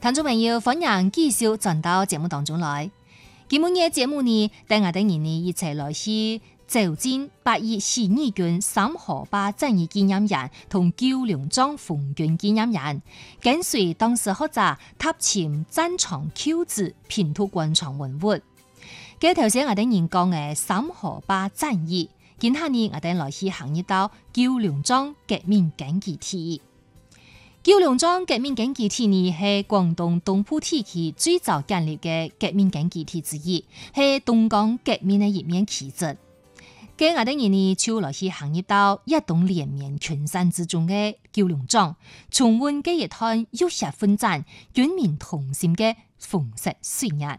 聽眾朋友，歡迎繼續轉到節目當中來。今日嘅節目呢，帶我哋一齊來去走進8.12軍3河壩戰役紀念館同九龍莊奉軍紀念館，跟隨當時學者踏尋戰場舊址，拼圖觀場文物。嘅頭先我哋人講嘅3河壩戰役，今下呢我哋來去行入到九龍莊革命根據地。九龍莊革命根據地呢係廣東東部地區最早建立嘅革命根據地之一，係東江革命嘅一面旗幟。嘅我哋人呢就來去行入到一棟連綿群山之中嘅九龍莊，重溫嘅一段浴血奮戰、軍民同心嘅風色歲月。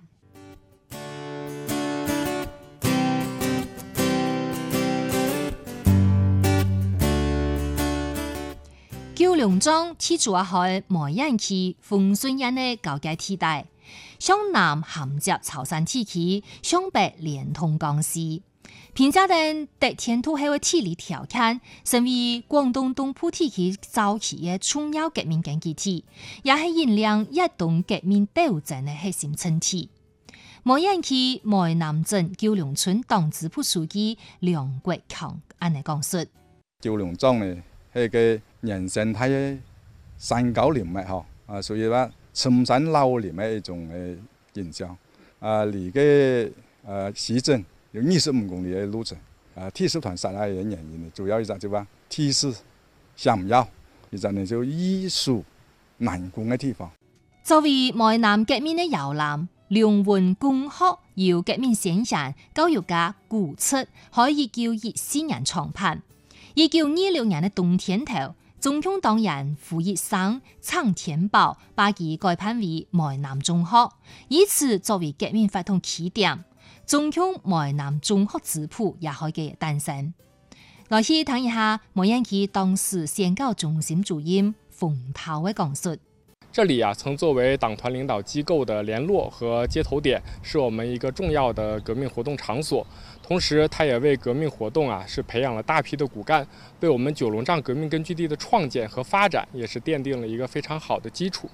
九龍莊地處喺梅縣區豐順縣嘅交界地帶，向南銜接潮汕地區，向北連通江西。憑借等得天土厚嘅地理條件，成為廣東東部地區早期嘅重要革命根據地，也係引領一棟革命鬥爭嘅核心centre地。梅縣區梅南鎮九龍村黨支部書記梁國強按嚟講述： 九龍莊呢係個原生態嘅山丘林嘅嗬，屬於話深山老林嘅一種嘅現象。離個市鎮有25公里嘅路程。鐵絲團殺害嘅原因呢，主要一隻就話鐵絲想唔要，一隻呢就醫術難攻嘅地方。 作為梅南革命嘅搖籃，梁文公學由革命先賢教育家顧徹，喺1914年創辦。1926年嘅冬天頭，總統黨員傅一生、陳天寶把其改辦為梅南中學，以此作為革命發動起點。中共梅南中學支部也開嘅誕生。來去聽一下梅縣區當時宣教中心主任馮濤嘅講述。 這裏曾作為黨團領導機構的聯絡和接頭點，是我們一個重要的革命活動場所。同時，它也為革命活動是培養了大批的骨幹，為我們九龍莊革命根據地的創建和發展，也是奠定了一個非常好的基礎。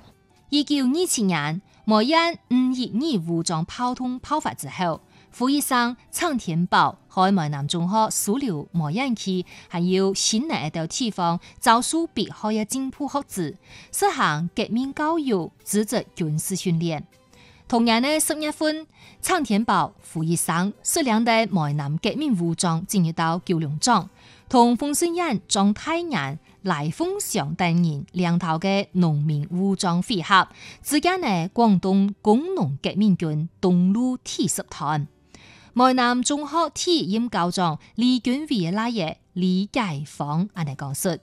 1927年，梅縣5.12武裝炮筒爆發之後，傅一生、陳天寶喺梅南中學蘇留梅縣區，還有新南一條地方招收必學嘅進步學子，實行革命教育、組織軍事訓練。同年嘅10月份，陳天寶、傅一生率領的梅南革命武裝進入到九龍莊，同豐順縣莊太岩、賴鳳祥等人兩頭嘅農民武裝會合，之間嘅廣東工農革命軍東路第10團。梅南中學體驗教長李軍偉嘅拉爺李解放按嚟講述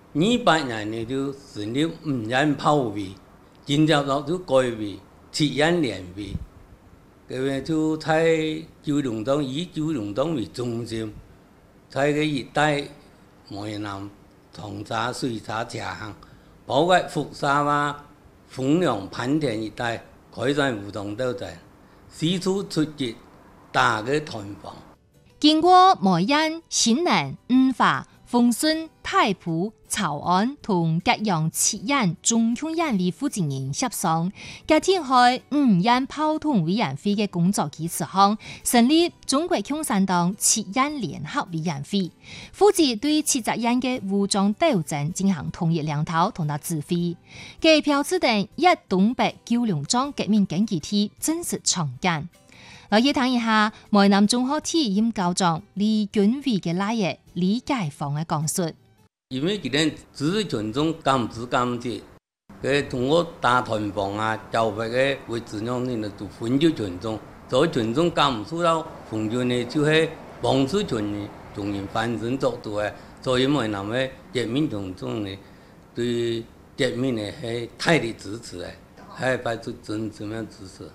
，28年呢就成立5縣炮會，建立咗就改為7縣聯會，咁就喺九龍莊以九龍莊為中心，喺個一帶梅南、長沙、水沙、嘉行，包括福沙啊、鳳陽、磐田一帶開展武裝鬥爭，四處出擊。打個團防， 經過梅縣、新南、五華、豐順、太埔、潮安同隔陽7縣中共縣委負責人協商，決定喺5縣炮筒委員會嘅工作基礎上，成立中國共產黨7縣聯合委員會，負責對7隻縣嘅武裝鬥爭進行統一領導同埋指揮，嘅標誌定一東北九龍莊革命根據地正式創建。來去聽一下梅南中學體驗教長李軍偉嘅拉爺李解放嘅講述。 因為佢哋支持群眾監視監視，佢通過打團防教會嘅為主要人就分析群眾，所以群眾感受到奉軍呢就係幫助群眾翻身作賭嘅，所以梅南嘅革命群眾呢對革命呢係大力支持嘅，係發出真正嘅支持。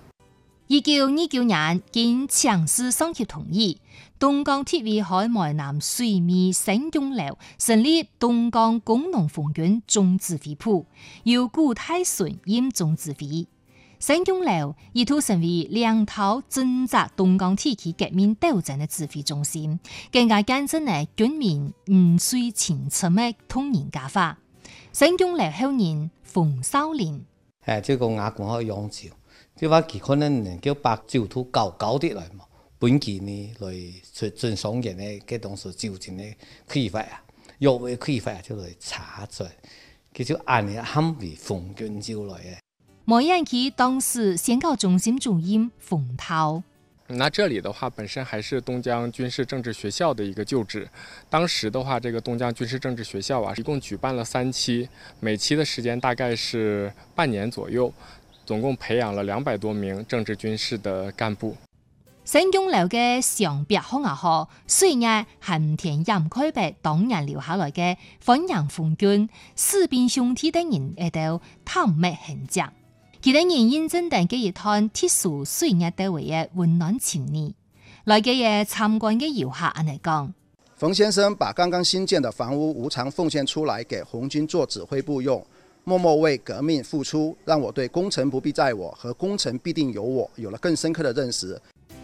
1929年，經強勢上級同意，東江鐵委喺梅南水面省中樓成立東江工農奉軍總指揮部，由顧泰順任總指揮。省中樓意圖成為兩頭掙扎東江地區革命鬥爭的指揮中心，更加堅定嘅軍民五水前程的統人家法。省中樓後人馮紹林。 即個瓦罐可以養照，即話佢可能能夠把照土搞啲來嘛，本期呢來正常嘅呢，嘅當時照前呢開發啊，若為開發就來查出來，佢就按呢堪為馮卷照來嘅。 冇人起當時宣教中心主任馮濤。 那這裡的話，本身還是東江軍事政治學校的一個舊址。當時的話，這個東江軍事政治學校啊，一共舉辦了3期，每期的時間大概是半年左右，總共培養了200多名政治軍事的幹部。 新疆樓嘅上別學校河，雖然係唔填掩蓋被當年留下來嘅反洋紅軍、士兵兄弟等人喺度探滅痕跡。其他人認真地嘅一趟特殊歲月地位嘅溫暖情誼，來嘅嘢參觀嘅遊客嚟講， 馮先生把剛剛新建的房屋無償奉獻出來給紅軍做指揮部用，默默為革命付出，讓我對功成不必在我和功成必定有我有了更深刻的認識。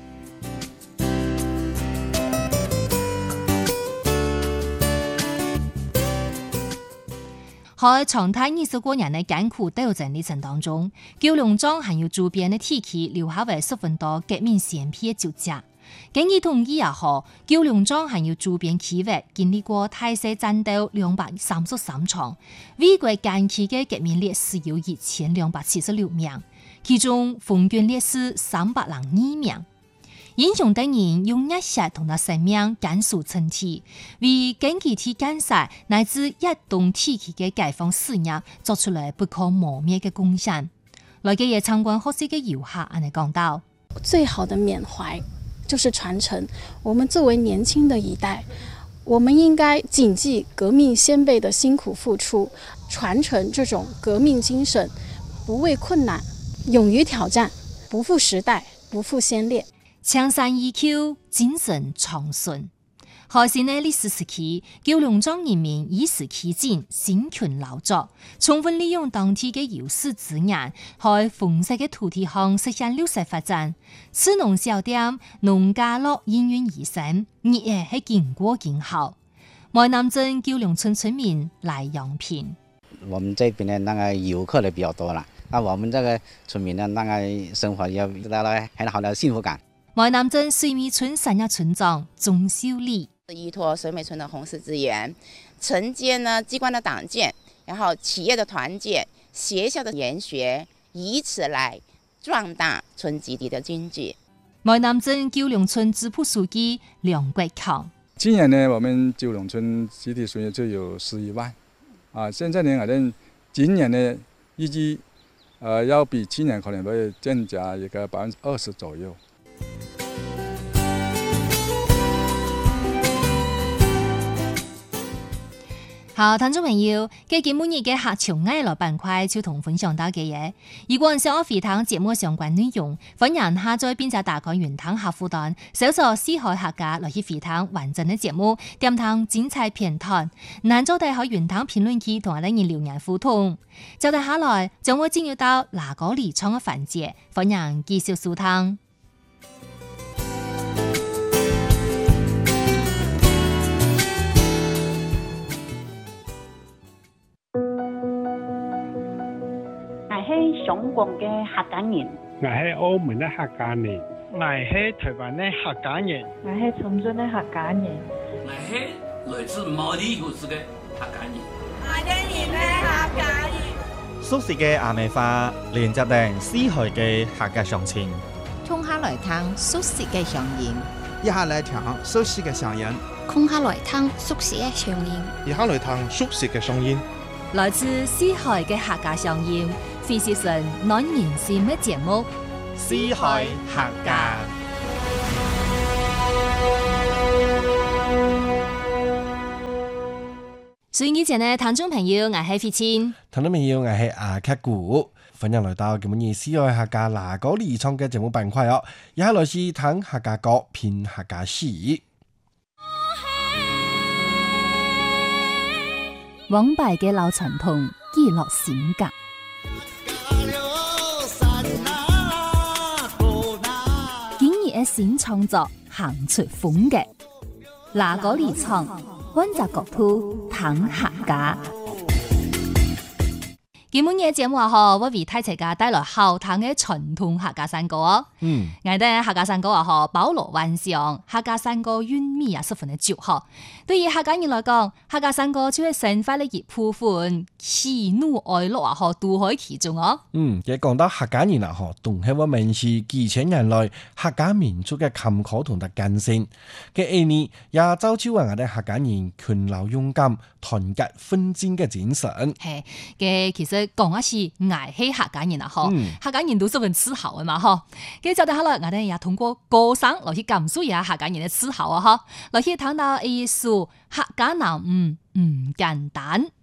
喺長達20多年嘅艱苦鬥爭歷程當中，九龍莊還有周邊嘅地區留下為十分多革命先烈嘅足跡。經過統一以後，九龍莊還有周邊區域經歷過大細戰鬥233場，為國艱苦嘅革命烈士有1276名，其中紅軍烈士302名。英雄等人用熱血同埋生命堅守陣地，為經濟體建設乃至一動地區嘅解放事業作出了不可磨滅嘅貢獻。來嘅嘢參觀學習嘅遊客安尼講到， 最好的緬懷就是傳承。我們作為年輕的一代，我們應該謹記革命先輩的辛苦付出，傳承這種革命精神，不畏困難，勇於挑戰，不負時代，不負先烈。 青山依舊，精神長存。何時呢？歷史時期，九龍莊人民以時期間辛勤勞作，充分利用當地嘅優勢資源，喺豐碩嘅土地上實現綠色發展。此農小店、農家樂應運而生，熱愛係經過經好。梅南鎮九龍村村民賴陽平， 我們這邊的那個遊客的比較多啦，那我們這個村民的那個生活也帶來很好的幸福感。 梅南鎮水美村產業村長鍾秀麗， 依託水美村的紅十字園，承接呢機關的黨建，然後企業的團結，學校的研學，以此來壯大村基地的經濟。 梅南鎮九龍村支部書記梁國強， 今年呢，我們九龍村集體收入就有11萬，現在呢，可能今年呢預計要比去年可能會增加一個20%左右。 好，聽眾朋友，今日每日嘅客場藝樂板塊就同分享到嘅嘢。如果想要回聽節目相關內容，歡迎下載並且打開雲聽客戶端，搜索四海客家來去回聽完整嘅節目，點聽精彩片段。難做地喺雲聽評論區同我哋留言互動。就地下來，將會進入到哪個離場嘅環節，歡迎繼續收聽。 香港嘅客家人， 我係澳門嘅客家人， 我係台灣嘅客家人， 我係深圳嘅客家人， 我係來自毛里求斯嘅客家人， 我哋係客家人。 熟悉嘅阿美花，連接定四海嘅客家鄉親， 通下來聽熟悉嘅鄉音， 一下來聽熟悉嘅鄉音， 空下來聽熟悉嘅鄉音， 一下來聽熟悉嘅鄉音， 來自四海嘅客家鄉音。非是神暖人心嘅節目， 四海客家。 所以以前呢，聽眾朋友，我係飛千， 聽眾朋友，我係阿卡古，歡迎來到今日四海客家哪個離場嘅節目板塊哦。以下來是聽客家歌，編客家詩。 往敗嘅老傳統，記錄性格。新創作行出風格，哪個離場，揾隻角度談客家。 今日嘅節目啊，我為大家帶來好聽嘅傳統客家山歌哦。我哋客家山歌啊，包羅萬象，客家山歌韻味啊，十分嘅足嗬。對於客家人來講，客家山歌就係生活嘅一部分，喜怒哀樂啊，都喺其中哦。 嘅講到客家人啊，動係我們是幾千年來客家民族嘅坎坷同埋根性。嘅一年也造就我哋客家人勤勞勇敢、團結奮戰嘅精神。 係嘅，其實講一次捱起客家人啊，客家人都十分自豪嘅嘛，嘅就等下來，我哋也通過歌聲來去感受一下客家人嘅自豪啊，來去聽到一首客家男唔簡單。